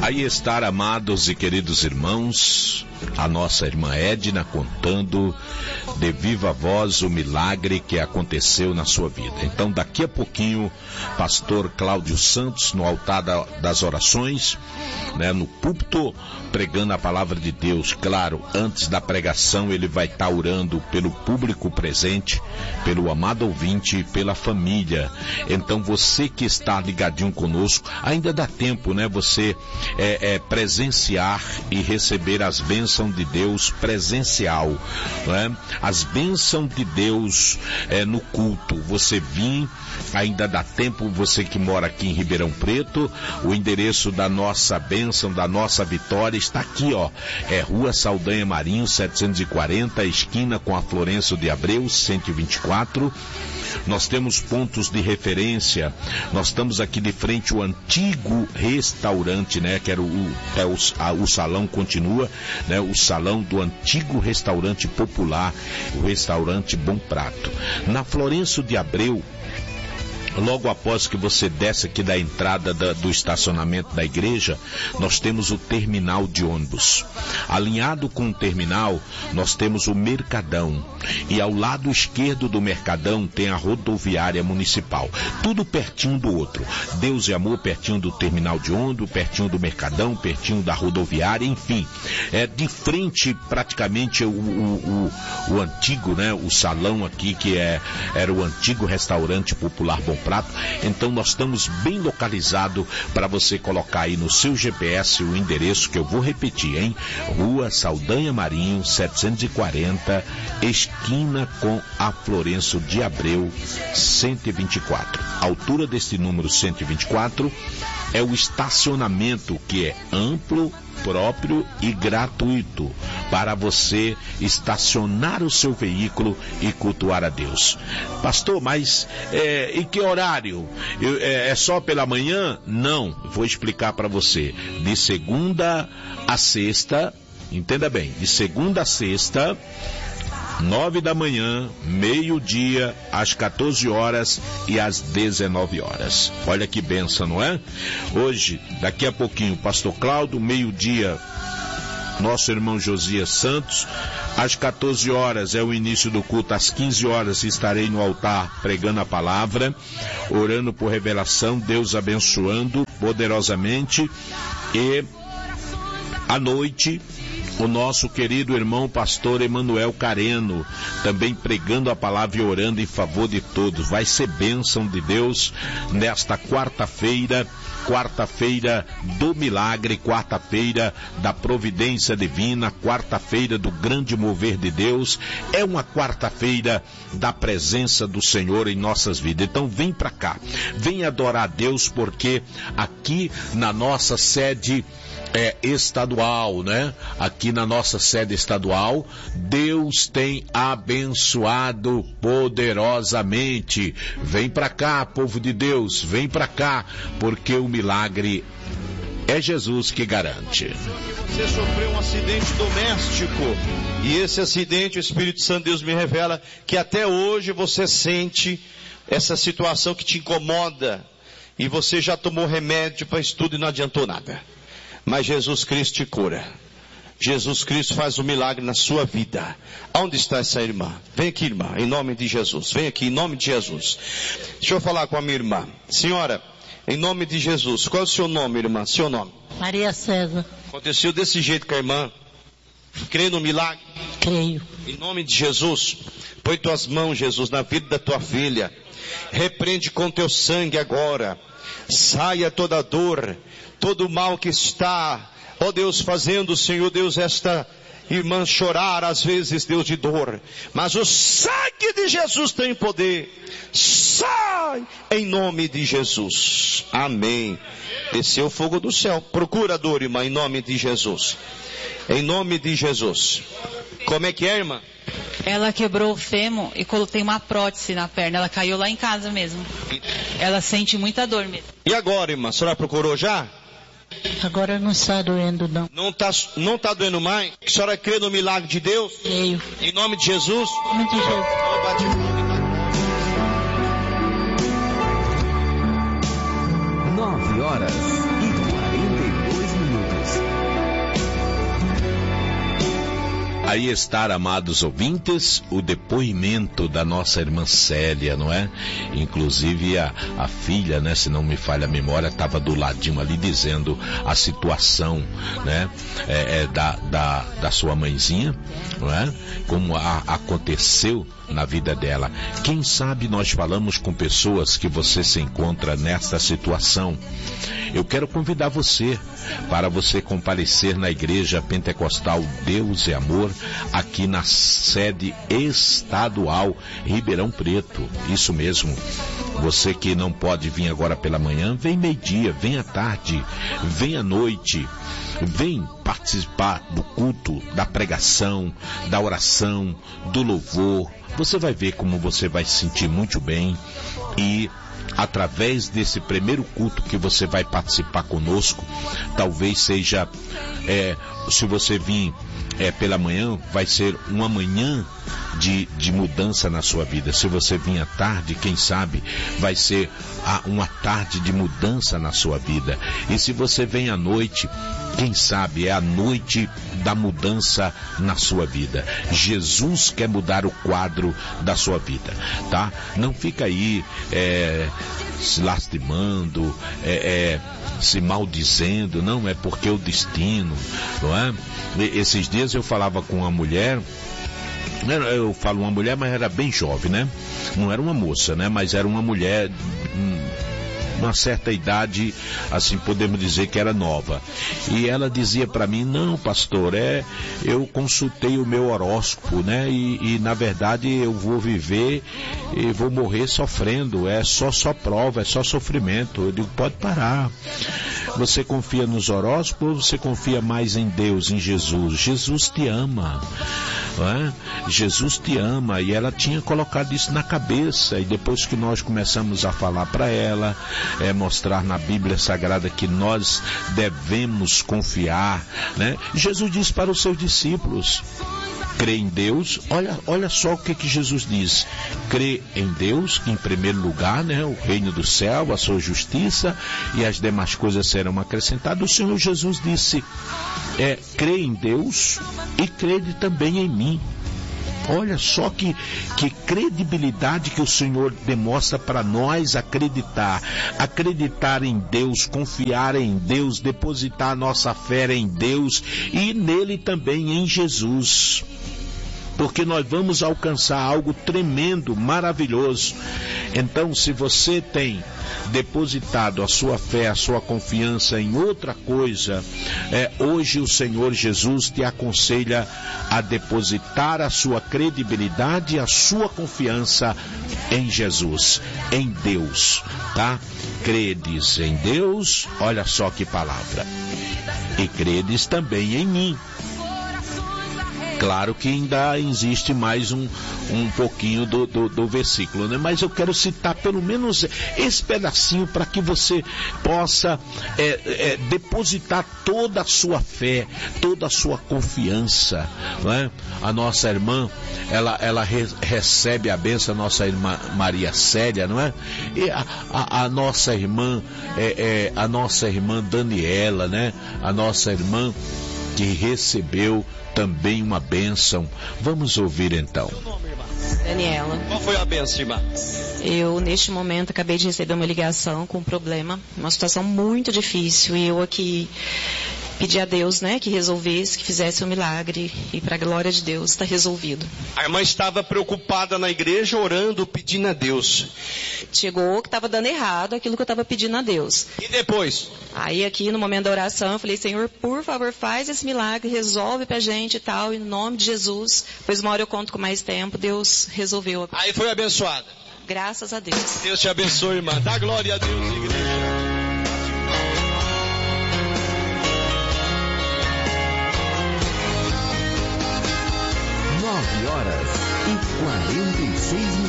Aí está, amados e queridos irmãos, a nossa irmã Edna contando de viva voz o milagre que aconteceu na sua vida. Então, daqui a pouquinho, pastor Cláudio Santos, no altar das orações, no púlpito, pregando a palavra de Deus. Claro, antes da pregação, ele vai estar orando pelo público presente, pelo amado ouvinte e pela família. Então, você que está ligadinho conosco, ainda dá tempo, você presenciar e receber as bênçãos de Deus presencial, as bênçãos de Deus no culto. Você vir, ainda dá tempo, você que mora aqui em Ribeirão Preto, o endereço da nossa bênção, da nossa vitória está aqui, Rua Saldanha Marinho 740, esquina com a Florencio de Abreu 124. Nós temos pontos de referência. Nós estamos aqui de frente ao antigo restaurante, que era o salão continua, o salão do antigo restaurante popular, o restaurante Bom Prato. Na Florencio de Abreu, logo após que você desce aqui da entrada do estacionamento da igreja, nós temos o terminal de ônibus. Alinhado com o terminal, nós temos o Mercadão. E ao lado esquerdo do Mercadão tem a rodoviária municipal. Tudo pertinho do outro. Deus e Amor pertinho do terminal de ônibus, pertinho do Mercadão, pertinho da rodoviária, enfim. De frente, praticamente, o antigo, o salão aqui, que era o antigo restaurante popular Bom Prato. Então nós estamos bem localizados para você colocar aí no seu GPS o endereço que eu vou repetir, Rua Saldanha Marinho 740, esquina com a Florencio de Abreu 124. A altura deste número 124 é o estacionamento, que é amplo, próprio e gratuito para você estacionar o seu veículo e cultuar a Deus. Pastor, mas em que horário? É só pela manhã? Não, vou explicar para você. De segunda a sexta, entenda bem, de segunda a sexta, 9 da manhã, meio-dia, às 14 horas e às 19 horas. Olha que bênção, não é? Hoje, daqui a pouquinho, pastor Cláudio, meio-dia, nosso irmão Josias Santos. Às 14 horas é o início do culto. Às 15 horas estarei no altar pregando a palavra, orando por revelação, Deus abençoando poderosamente. E à noite, o nosso querido irmão pastor Emanuel Careno, também pregando a palavra e orando em favor de todos. Vai ser bênção de Deus nesta quarta-feira do milagre, quarta-feira da providência divina, quarta-feira do grande mover de Deus. É uma quarta-feira da presença do Senhor em nossas vidas. Então vem para cá, vem adorar a Deus, porque aqui na nossa sede estadual, Aqui na nossa sede estadual, Deus tem abençoado poderosamente. Vem pra cá, povo de Deus, vem pra cá, porque o milagre é Jesus que garante. Você sofreu um acidente doméstico, e esse acidente, o Espírito Santo de Deus me revela que até hoje você sente essa situação que te incomoda, e você já tomou remédio para isso tudo e não adiantou nada. Mas Jesus Cristo te cura. Jesus Cristo faz um milagre na sua vida. Onde está essa irmã? Vem aqui, irmã, em nome de Jesus. Vem aqui, em nome de Jesus. Deixa eu falar com a minha irmã. Senhora, em nome de Jesus. Qual é o seu nome, irmã? Seu nome? Maria César. Aconteceu desse jeito com a irmã? Crê no milagre? Creio. Em nome de Jesus, põe tuas mãos, Jesus, na vida da tua filha. Repreende com teu sangue agora. Saia toda dor, todo o mal que está, ó Deus, fazendo, Senhor Deus, esta irmã chorar, às vezes, Deus, de dor. Mas o sangue de Jesus tem poder. Sai em nome de Jesus. Amém. Desceu o fogo do céu. Procura a dor, irmã, em nome de Jesus. Em nome de Jesus. Como é que é, irmã? Ela quebrou o fêmur e tem uma prótese na perna. Ela caiu lá em casa mesmo. Ela sente muita dor mesmo. E agora, irmã? A senhora procurou já? Agora não está doendo, não. Não tá doendo mais? A senhora crê no milagre de Deus? Creio. Em nome de Jesus? Em nome de Jesus. 9 horas e 42 minutos. Aí está, amados ouvintes, o depoimento da nossa irmã Célia, não é? Inclusive a filha, né, se não me falha a memória, estava do ladinho ali dizendo a situação, né, da sua mãezinha, não é? Como aconteceu na vida dela. Quem sabe nós falamos com pessoas que você se encontra nesta situação. Eu quero convidar você para você comparecer na Igreja Pentecostal Deus e Amor, aqui na sede estadual Ribeirão Preto. Isso mesmo. Você que não pode vir agora pela manhã, vem meio-dia, vem à tarde, vem à noite. Vem participar do culto, da pregação, da oração, do louvor. Você vai ver como você vai se sentir muito bem. E através desse primeiro culto que você vai participar conosco, talvez seja, se você vir pela manhã, vai ser uma manhã de mudança na sua vida. Se você vir à tarde, quem sabe, vai ser uma tarde de mudança na sua vida. E se você vem à noite, quem sabe é a noite da mudança na sua vida. Jesus quer mudar o quadro da sua vida, tá? Não fica aí se lastimando, se maldizendo, não é porque o destino, não é? Esses dias eu falava com uma mulher, eu falo uma mulher, mas era bem jovem, né? Não era uma moça, né? Mas era uma mulher, uma certa idade, assim podemos dizer que era nova. E ela dizia para mim: não, pastor, eu consultei o meu horóscopo, né? E na verdade eu vou viver e vou morrer sofrendo. É só prova, é só sofrimento. Eu digo: pode parar. Você confia nos horóscopos ou você confia mais em Deus, em Jesus? Jesus te ama. Jesus te ama. E ela tinha colocado isso na cabeça, e depois que nós começamos a falar para ela, mostrar na Bíblia Sagrada que nós devemos confiar, né? Jesus disse para os seus discípulos: crê em Deus. Olha só o que Jesus diz: crê em Deus em primeiro lugar, né? O reino do céu, a sua justiça, e as demais coisas serão acrescentadas. O Senhor Jesus disse: crê em Deus e crede também em mim. Olha só que credibilidade que o Senhor demonstra para nós acreditar em Deus, confiar em Deus, depositar nossa fé em Deus e nele também, em Jesus. Porque nós vamos alcançar algo tremendo, maravilhoso. Então, se você tem depositado a sua fé, a sua confiança em outra coisa, hoje o Senhor Jesus te aconselha a depositar a sua credibilidade, a sua confiança em Jesus, em Deus, tá? Credes em Deus, olha só que palavra, e credes também em mim. Claro que ainda existe mais um pouquinho do versículo, né? Mas eu quero citar pelo menos esse pedacinho para que você possa depositar toda a sua fé, toda a sua confiança, não é? A nossa irmã, ela recebe a bênção, a nossa irmã Maria Célia, não é? E a nossa irmã, a nossa irmã Daniela, né? A nossa irmã que recebeu também uma bênção. Vamos ouvir então. Daniela. Qual foi a bênção, irmã? Eu, neste momento, acabei de receber uma ligação com um problema, uma situação muito difícil, e eu aqui pedi a Deus, né, que resolvesse, que fizesse um milagre, e para a glória de Deus está resolvido. A irmã estava preocupada na igreja, orando, pedindo a Deus. Chegou que estava dando errado aquilo que eu estava pedindo a Deus. E depois? Aí aqui no momento da oração eu falei: Senhor, por favor, faz esse milagre, resolve pra gente e tal, em nome de Jesus. Pois uma hora eu conto com mais tempo, Deus resolveu. Aí foi abençoada. Graças a Deus. Deus te abençoe, irmã. Dá glória a Deus, igreja.